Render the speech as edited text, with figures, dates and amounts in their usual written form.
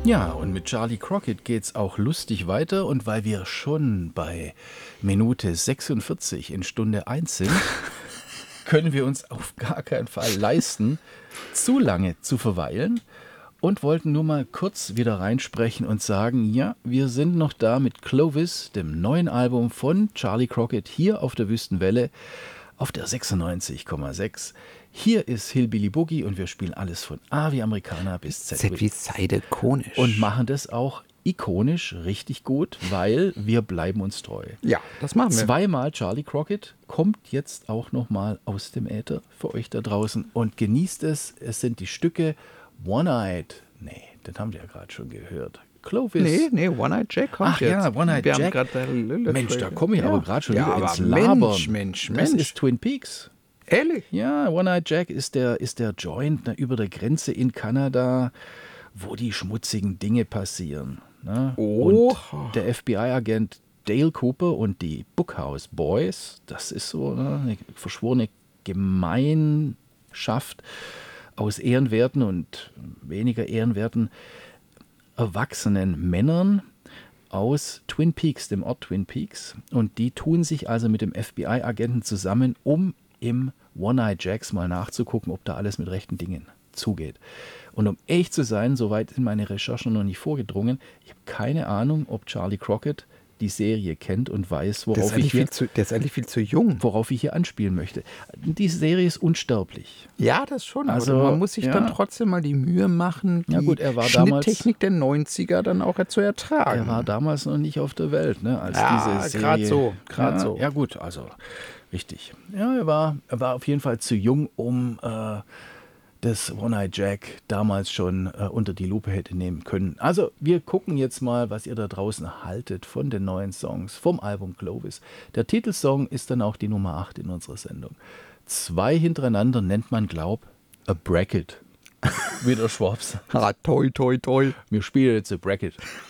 Ja, und mit Charlie Crockett geht's auch lustig weiter. Und weil wir schon bei Minute 46 in Stunde 1 sind, können wir uns auf gar keinen Fall leisten, zu lange zu verweilen. Und wollten nur mal kurz wieder reinsprechen und sagen, ja, wir sind noch da mit Clovis, dem neuen Album von Charlie Crockett, hier auf der Wüstenwelle, auf der 96,6. Hier ist Hillbilly Boogie und wir spielen alles von A wie Amerikaner bis Z wie Seide ikonisch. und machen das auch ikonisch richtig gut, weil wir bleiben uns treu. Ja, das machen wir. Zweimal Charlie Crockett kommt jetzt auch nochmal aus dem Äther für euch da draußen und genießt es. Es sind die Stücke One-Eyed. Nee, den haben wir ja gerade schon gehört. Clovis. Nee, One-Eyed Jack kommt Ach jetzt. ja, One-Eyed Wir haben Jack. grad Mensch, da komme ich aber gerade schon Ja, wieder aber ins Labern. Mensch. Das ist Twin Peaks. Ehrlich? Ja, One-Eyed Jack ist der Joint über der Grenze in Kanada, wo die schmutzigen Dinge passieren. Ne? Oh. Und der FBI-Agent Dale Cooper und die Bookhouse Boys, das ist so eine verschworene Gemeinschaft aus ehrenwerten und weniger ehrenwerten erwachsenen Männern aus Twin Peaks, dem Ort Twin Peaks. Und die tun sich also mit dem FBI-Agenten zusammen, um im One-Eyed Jacks mal nachzugucken, ob da alles mit rechten Dingen zugeht. Und um ehrlich zu sein, soweit sind meine Recherchen noch nicht vorgedrungen, ich habe keine Ahnung, ob Charlie Crockett die Serie kennt und weiß, Der ist eigentlich viel zu jung. worauf ich hier anspielen möchte. Die Serie ist unsterblich. Ja, das schon. Also, aber man muss sich dann trotzdem mal die Mühe machen, die Ja gut, er war damals- Schnitttechnik der 90er dann auch zu ertragen. Er war damals noch nicht auf der Welt, ne, als Ja, diese Serie. grad so. Ja gut, also richtig. Ja, er war auf jeden Fall zu jung, um das One-Eyed Jack damals schon unter die Lupe hätte nehmen können. Also wir gucken jetzt mal, was ihr da draußen haltet von den neuen Songs vom Album Clovis. Der Titelsong ist dann auch die Nummer 8 in unserer Sendung. 2 hintereinander nennt man, a Bracket. Wie der Schwab sagt. Toi. Wir spielen jetzt a Bracket.